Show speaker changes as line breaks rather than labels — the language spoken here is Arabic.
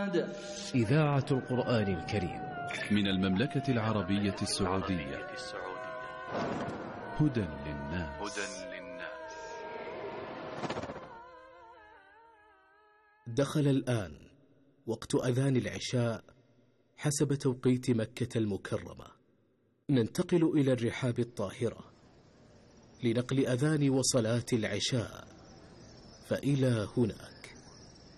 بعد.
إذاعة القرآن الكريم
من المملكة العربية السعودية. هدى للناس.
دخل الآن وقت أذان العشاء حسب توقيت مكة المكرمة. ننتقل إلى الرحاب الطاهرة لنقل أذان وصلاة العشاء، فإلى هناك.